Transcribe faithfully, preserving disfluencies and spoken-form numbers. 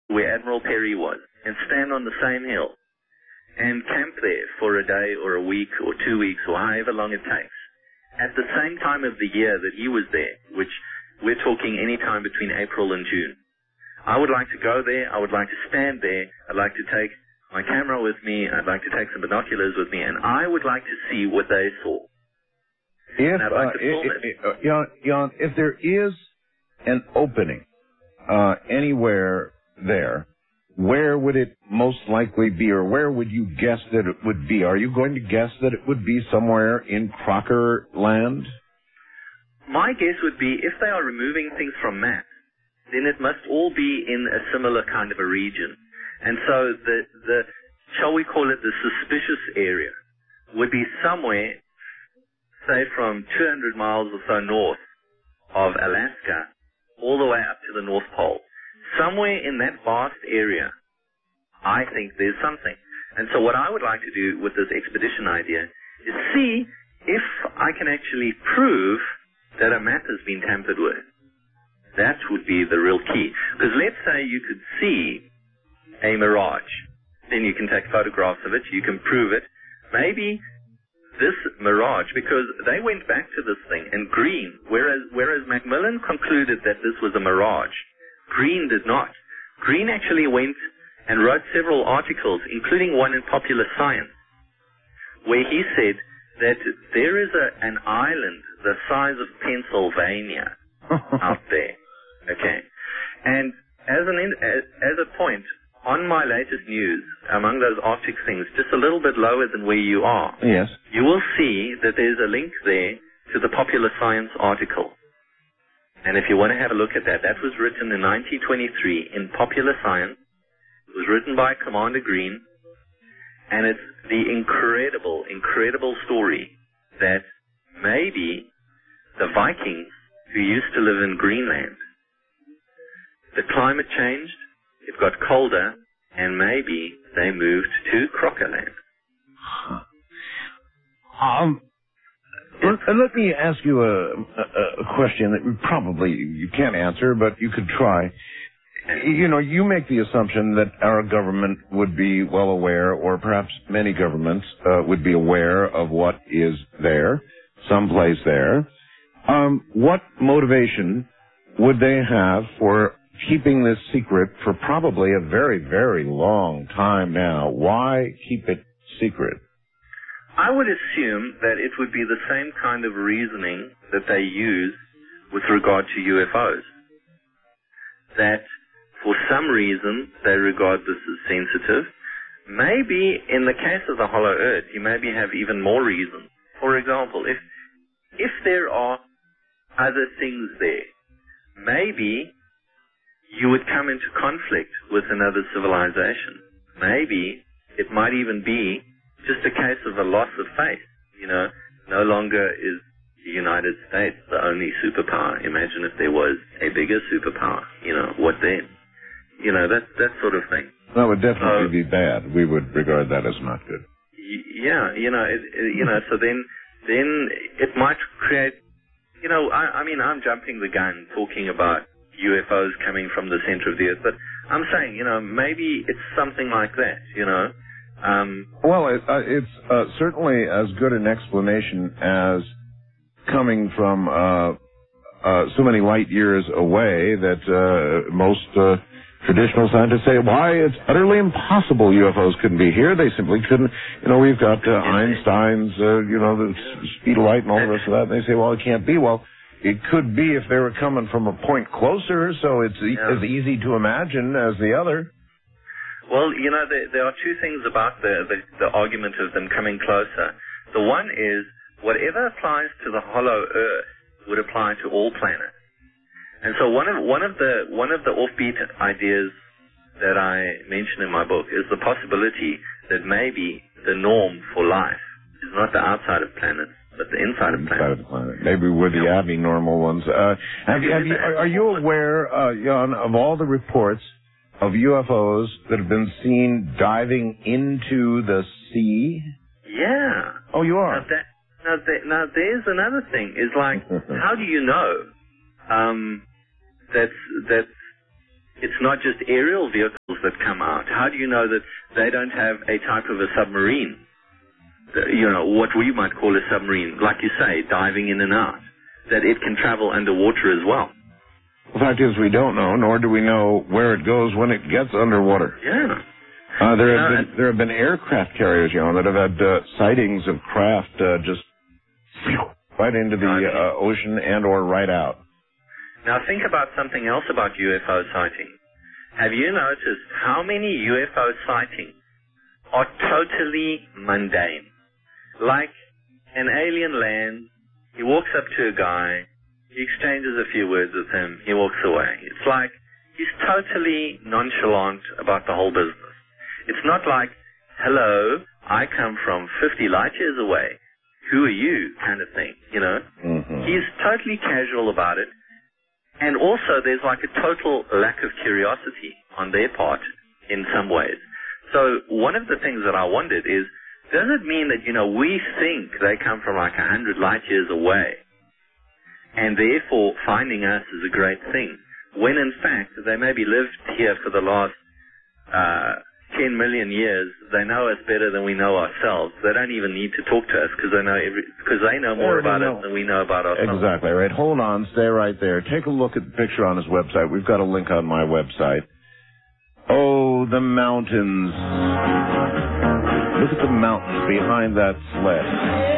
where Admiral Perry was and stand on the same hill and camp there for a day or a week or two weeks or however long it takes at the same time of the year that he was there, which we're talking any time between April and June. I would like to go there. I would like to stand there. I'd like to take my camera with me. I'd like to take some binoculars with me, and I would like to see what they saw. If, I'd like uh, to film if, it. uh, Jan, Jan, if there is an opening uh, anywhere there, where would it most likely be, or where would you guess that it would be? Are you going to guess that it would be somewhere in Crocker Land? My guess would be if they are removing things from maps, then it must all be in a similar kind of a region. And so the, the shall we call it the suspicious area, would be somewhere, say from two hundred miles or so north of Alaska, all the way up to the North Pole. Somewhere in that vast area, I think there's something. And so what I would like to do with this expedition idea is see if I can actually prove that a map has been tampered with. That would be the real key. Because let's say you could see a mirage. Then you can take photographs of it. You can prove it. Maybe this mirage, because they went back to this thing, and Green, whereas, whereas Macmillan concluded that this was a mirage, Green did not. Green actually went and wrote several articles, including one in Popular Science, where he said that there is a, an island the size of Pennsylvania out there. Okay. And as an in, as, as a point, on my latest news, among those Arctic things, just a little bit lower than where you are, yes, you will see that there's a link there to the Popular Science article. And if you want to have a look at that, that was written in nineteen twenty-three in Popular Science. It was written by Commander Green, and it's the incredible, incredible story that maybe the Vikings who used to live in Greenland, the climate changed, it got colder, and maybe they moved to Crockerland. Huh. Um, let, let me ask you a, a, a question that probably you can't answer, but you could try. You know, you make the assumption that our government would be well aware, or perhaps many governments uh, would be aware of what is there, someplace there. Um, what motivation would they have for keeping this secret for probably a very, very long time now? Why keep it secret? I would assume that it would be the same kind of reasoning that they use with regard to U F Os. That for some reason they regard this as sensitive. Maybe in the case of the Hollow Earth, you maybe have even more reasons. For example, if if there are other things there, maybe you would come into conflict with another civilization. Maybe it might even be just a case of a loss of faith. You know, no longer is the United States the only superpower. Imagine if there was a bigger superpower. You know, what then? You know, that that sort of thing. That would definitely uh, be bad. We would regard that as not good. Y- yeah, you know, it, it, you know. So then, then it might create. You know, I, I mean, I'm jumping the gun talking about U F Os coming from the center of the Earth, but I'm saying, you know, maybe it's something like that. You know. Um, well, it, uh, it's uh, certainly as good an explanation as coming from uh, uh, so many light years away that uh, most uh, traditional scientists say, why, it's utterly impossible U F Os couldn't be here. They simply couldn't. You know, we've got uh, Einstein's, uh, you know, the speed of light and all the rest of that. And they say, well, it can't be. Well, it could be if they were coming from a point closer, so it's e- yeah. as easy to imagine as the other. Well, you know, there, there are two things about the, the, the argument of them coming closer. The one is, whatever applies to the hollow Earth would apply to all planets. And so one of one of the one of the offbeat ideas that I mention in my book is the possibility that maybe the norm for life is not the outside of planets, but the inside of planets. Inside of the planet. Maybe we're the yeah. abnormal ones. Uh, have you, have you, are, are you aware, uh, Jan, of all the reports of U F Os that have been seen diving into the sea? Yeah. Oh, you are? Now, that, now, there, now there's another thing. Is like, how do you know um, that that it's not just aerial vehicles that come out. How do you know that they don't have a type of a submarine? You know, what we might call a submarine, like you say, diving in and out, that it can travel underwater as well. The fact is we don't know, nor do we know where it goes when it gets underwater. Yeah. Uh, there, have no, been, there have been aircraft carriers, you know, that have had uh, sightings of craft uh, just right into the uh, ocean and or right out. Now think about something else about U F O sightings. Have you noticed how many U F O sightings are totally mundane? Like an alien lands, he walks up to a guy, he exchanges a few words with him, he walks away. It's like he's totally nonchalant about the whole business. It's not like, hello, I come from fifty light years away. Who are you? Kind of thing, you know? Mm-hmm. He's totally casual about it. And also there's like a total lack of curiosity on their part in some ways. So one of the things that I wondered is, does it mean that, you know, we think they come from like a hundred light years away and therefore finding us is a great thing, when in fact they maybe lived here for the last uh, ten million years, they know us better than we know ourselves. They don't even need to talk to us because they know every, because they know more about know. us than we know about ourselves. Exactly right. Hold on, stay right there. Take a look at the picture on his website. We've got a link on my website. Oh, the mountains. Look at the mountains behind that sled.